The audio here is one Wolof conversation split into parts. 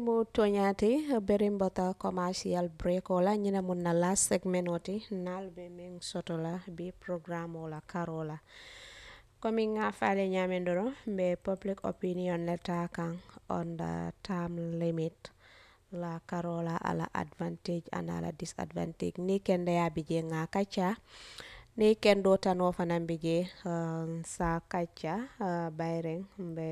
mu toñati berimbota commercial break ola ñina mun na last segment oti nalbe min sotola bi programme ola karola komi nga fale ñamendoro be public opinion leta kan on the term limit la karola ala advantage and ala disadvantage ni kende ya bije nga kacha ni kendo tano fanan bije sa kacha bayren be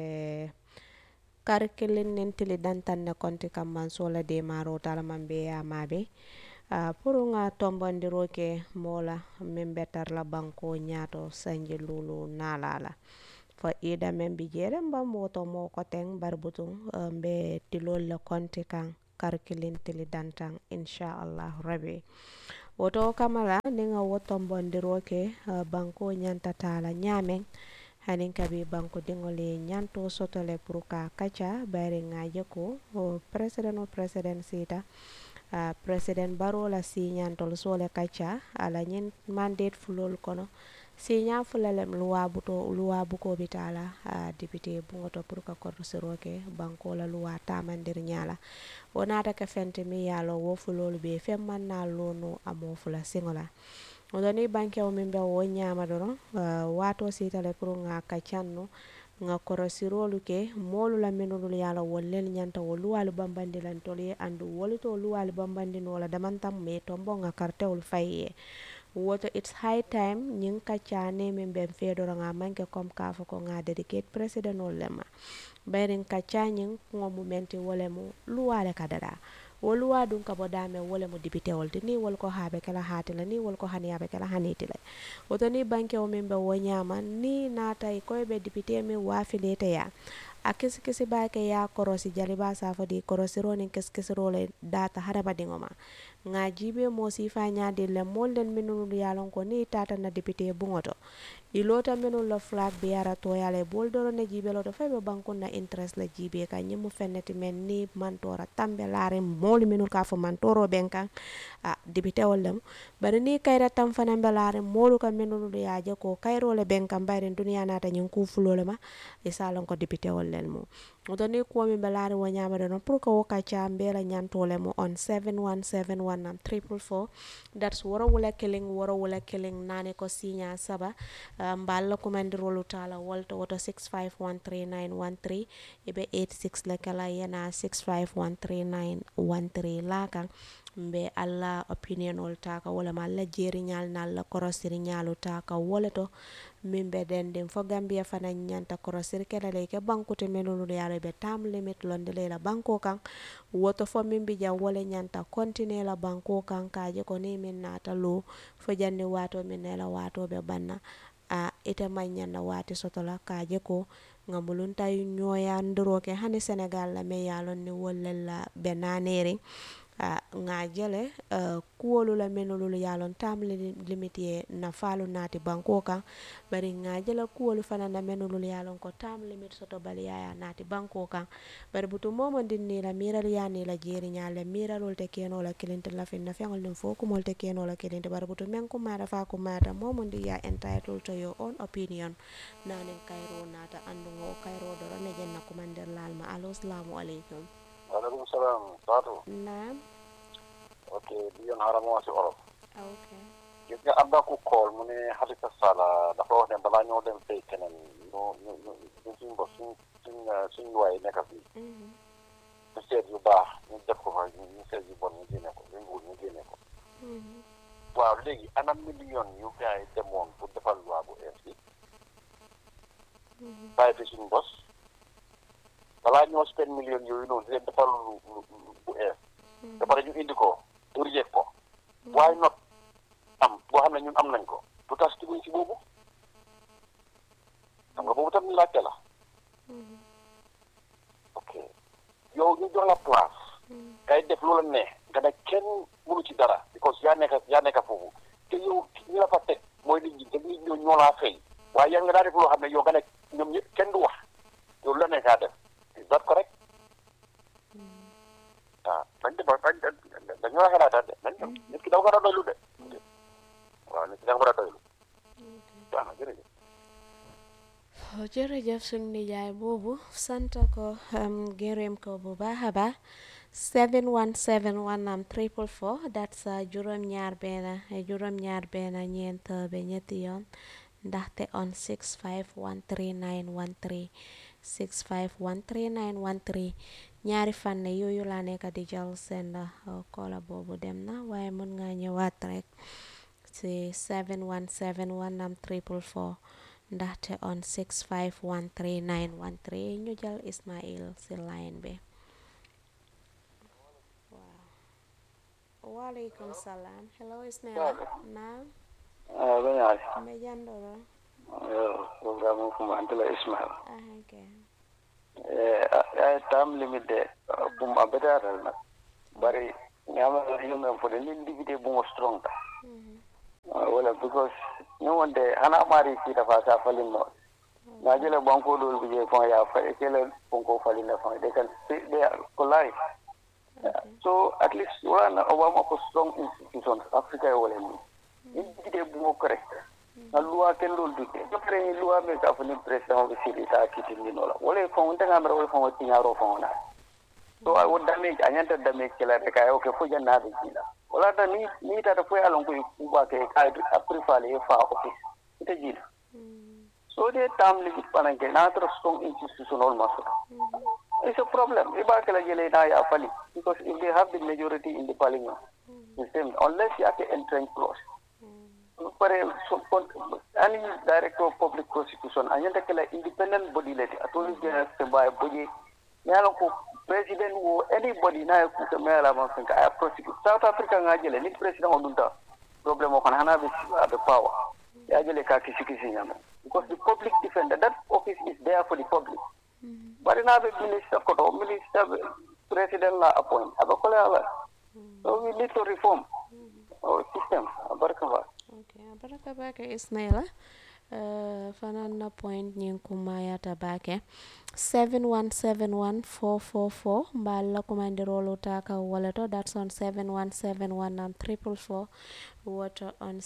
karkilin nentili dantan ne konti kam man sola de maro tala man be ya mabe pour nga tombandiro ke mola min betar la banko ñaato sanje lulu nalala fo ida men bi jere mba moto mo ko ten barbutum be tilol la konti kan karkilin tili dantan inshallah rabbi woto kamala ninga wotombandiro ke banko ñanta tala ñamen hanin kabi banko dingole nyanto sotole pour ka kacha bayre ngaje ko o president sita president barola si nyantol sole kacha ala nyin mandate fulol kono si nya fulalem luwa buko bitala député bungoto pour ka korto seroke banko la luwa tamandir nyala wonata ka fente mi yalo wo fulol be femman na lono amo fula singola odoni banke o min be wo nyama doron wato sitale pour nga kachanno nga korosirolu ke molu la menulu yala wollel nyanta wolu walu bambandi lan tole andu wolu to lu walu bambandi no la damantam me tombo nga kartewul faye woto it's high time nyin kachane min be fedoro nga manke kom ka ko nga dedicate president ol lema bayrin kachanyin ngo momenti wolemu lu wale kadada wolu wadun ka bodame wole mo dibite wolde ni wol ko habe kala hatila ni wol ko hani habe kala hanitila woto ni banke o membe wonyama ni nata ko be dibite mi wafilete ya akisi kisi ba ke ya korosi jaliba safo di korosi ronin kisi role data haraba dingoma ngajibe mo sifa nyaade le molden minulu yalon ko ni tata na dibite bungoto ilota minul la flag be yara to yale boldoro ne jibe loto febe banko na interest la jibe ka nyimu feneti men ni mantora tambe lare moli minul ka fo mantoro benkan dibite wollem bari ni kayra tam fana belare molu ka minulu yaaje ko kayro le benkan bayren duniya nata nyin ku fulole ma isalon ko dibite wollel mo odoni ko mi belare wonyama don pour ko ka chambela nyantole mo on 7171 and 444 that's woro wala killing nane ko sinya saba mballa ko mandirolu tala wolto woto 6513 ibe 86 la kala yana 6513 la kan mbe alla opinion ol taka wala malla jeri nyal na la korosiri nyalu taka wala to mimbe den fo gambia fana nyanta korosiri kala leke banko te menulu yalo be tam limit londe la banko kan woto fo mimbi ja wala nyanta continue la banko kan kaje ko ni min nata lo fo janni wato min la wato be banna ite manyana wati sotola kaje ko ngambulunta nyoya ndroke hani senegal la me yalon ni wala la benaneri ngajele kuwolu la menulu yalon tam limite na falu nati banko kan bari ngajele kuwolu fana na menulu yalon ko tam limit soto bali ya nati banko kan bari butu momo dinni la miral yani la jeri nyale miralol te keno la kilinte la fin na fengol nim foku mol te keno la kilinte bari butu men ko mara fa ko mata momo ndi ya entitled to your own opinion nanen kayro nata andu ngo kayro do ne jenna ko mandel lalma allo assalamu alaikum Waalaikum salam. Satu. naam Okay, diyon haramo si Orof. okay Gis nga am na ku call mu ne Halifa Sallah dafa wax ne balaa ñoo dem fay keneen ñu suñ bopp suñ waay nekk fii. ñu seet yu baax ñu def ko fa ñu seet yu bon ñu génne ko ñu nguur ñu génne ko. waaw léegi ana million yu gars yi demoon pour defal loi bu ees bi. bàyyi fi suñu bos. balaa ñoo spend million yooyu noonu di leen defal bu ees. ba pare ñu indi ko pour yegg ko. why not am boo xam ne ñun am nañ ko. lu tax ci ci boobu. xam nga boobu tam laajte la. ok yow ñu jox la place. kay def loola neex nga ne kenn mënu ci dara. because yaa nekk foofu te yow ñu la fa teg mooy nit ñi dañuy ñoo laa fay. waaye yaa nga daa def loo xam ne yow nga ne ñoom ñëpp kenn du wax yow lu la neex kaa def. is that correct? dañoo xalaataat de nit ki da nga war a doylu de waaw nit ki da nga war a doylu waaw jërëjëf jërëjëf suñ nijaay boobu sant ko gërëm ko bu baax a baax 717 triple four that's juróom ñaar benn ñeent ba ñetti yoon ndaxte on 6513913 6513913 ñaari fànn yooyu laa nekk di jël seen koola boobu dem na waaye mën nga ñëwaat rek si 717 triple four ndaxte on 6513913 ñu jël Ismail si line bi waaw waaleykum salaam hello Ismail naam Beñaali mbe jandoro programme kuma antala Ismail okay ay time limit de bum abetaral nak bari nyama yume fode ni divide bum strong ta wala because no wonde hana mari ki da fa sa falin no na jele banko dol bije fon ya fa kele banko falin na fa de kan de ko lai so at least one obama ko strong institutions Africa wala ni divide bum correct na loi ken lol duke to pre loi me ka fani president of city ta kitin ni nola wala fon ndanga mara wala fon tinyaro fon na so I would damage anyanta damage kila de kay okay fu janna de kila wala da ni ta fu alon ko kuba ke ka aprifale fa office ite jila so de tam li pananke na tro strong institutional maso it's a problem iba kala jele na ya fali because if they have the majority in the parliament the same unless you have to entrench clause pare any director of public prosecution anyanta kala independent body leti attorney general se bay boje yalo ko president wo anybody na ku ke mela man finka ay prosecute South Africa ngajele ni president odunta problem o kana hana be power ya jele ka kisi nyama because the public defender that office is there for the public but na be minister ko do minister president la appoint abakola ala so we need to reform our system baraka okay baraka bake Ismaila fanan na point nyin kumayata bake 7171444 mballa kumandirolo taka walato that's on 717 triple four water on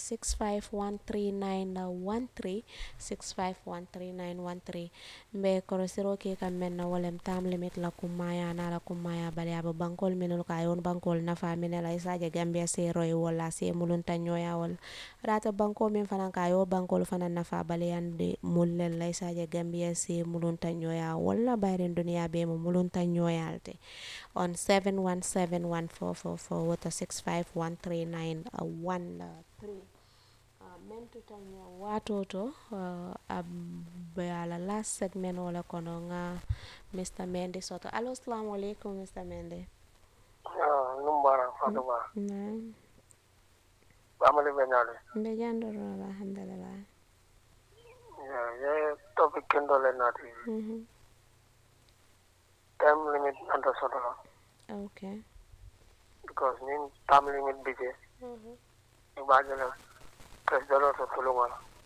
6513913 6513913 mbe korosiro ke kamen na walem tam limit la kumaya na la kumaya bali aba bankol minul kayon bankol na famine la isaje Gambia se roy wala se mulunta nyoya wal rata banko min fanan kayo bankol fanan na fa bali ande mullel la isaje Gambia se mulunta nyoya wala bayren dunia be mo mulunta nyoyalte on 7171444 water 6513913 mentutanya watoto ala last segment wala kono nga Mr. Mendy Soto allo assalamu alaikum Mr. Mendy numbara fatuma naam amale benyale mbe jandoro alhamdulillah ye topic kendo le nati time limit under soto okay because nin time limit bije ibajala president of tulunga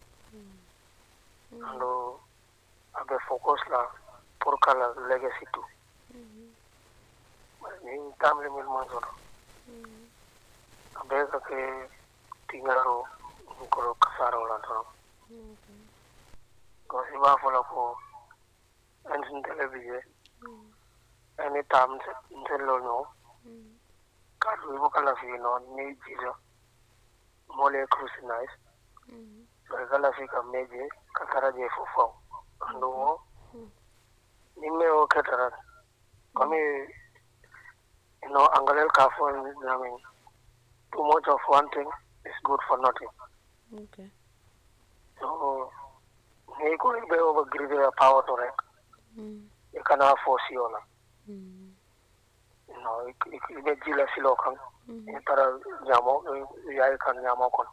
ando abe focus la pour kala legacy tu nin time limit man soto abe ka ke tingaro ko kasaro la to ko siba fola ko en television anytime nsello no kadu ibo kala fi no ni jijo mole crucinize so kala fi ka meje kakara je fofo ando ni me o katara kami angalel ka fo nami too much of one thing is good for nothing okay so ni ko be over give the power to rek you cannot force you na ibe jila silo kan tara nyamo yaay kan nyamo kon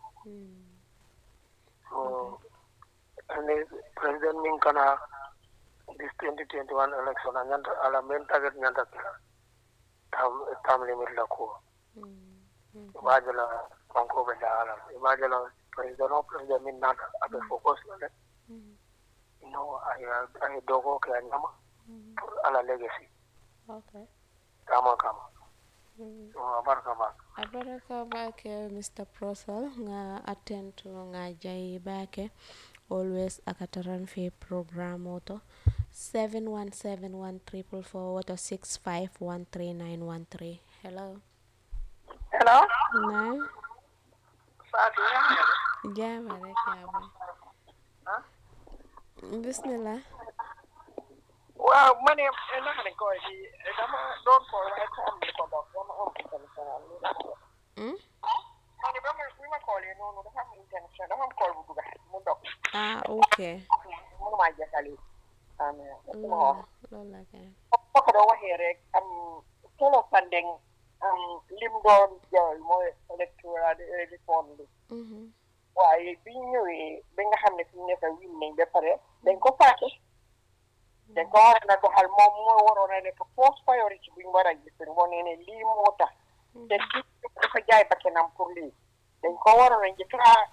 so and president min kana this 2021 election anyanta ala men target nyanta tam limit la ko wajala banko be dala wajala president min nata abe focus la I dogo ke nyama ala legacy okay kama abaraka bake Mr. Prosel nga attend to nga jay bake always akataran fe program oto 7171444 wato 6513913. Hello. Hello. Na. Fatou ya. Jama rek ya boy. Bismillah. Waaw ma ne naka lañ koy di dama doon ko waaye ko am ko bokk dama am international ma ne ba ma koolee noonu dafa am international dama am kool bu dugga mu dog Okay. mënu maa jekkali loolu la kay. ko doon waxee rek am solo Fandeng lim doon jooy mooy electoral reform bi waaye bi ñëwee bi nga xam ne fi mu nekk win nañ ba pare dañ ko fàtte dañ ko war a doxal moom moo waroon a nekk first priority bu ñu war a gis moo nee ne lii moo tax te kii dafa jaay bakkanam pour lii dañ ko waroon a njëkk a